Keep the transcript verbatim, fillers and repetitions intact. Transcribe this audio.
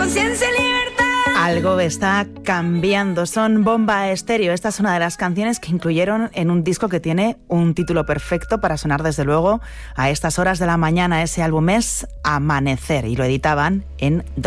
conciencia libertad. Algo está cambiando. Son Bomba Estéreo. Esta es una de las canciones que incluyeron en un disco que tiene un título perfecto para sonar desde luego a estas horas de la mañana. Ese álbum es Amanecer y lo editaban en